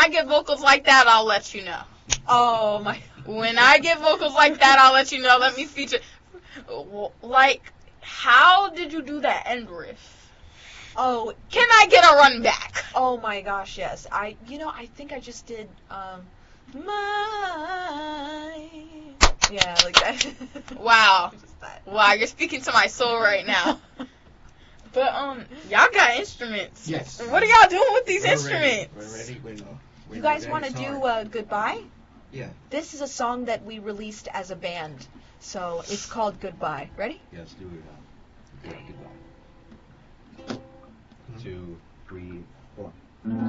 I get vocals like that, I'll let you know. Oh my. When I get vocals like that, I'll let you know. Let me feature. Like, how did you do that end riff? Oh, can I get a run back? Oh my gosh, yes. I think I just did my. Yeah, like that. Wow. Wow, you're speaking to my soul right now. But y'all got instruments. Yes. What are y'all doing with these instruments? We're ready. You guys want to do Goodbye? Yeah. This is a song that we released as a band, so it's called Goodbye. Ready? Yes, do it. Goodbye. 2, 3, 4.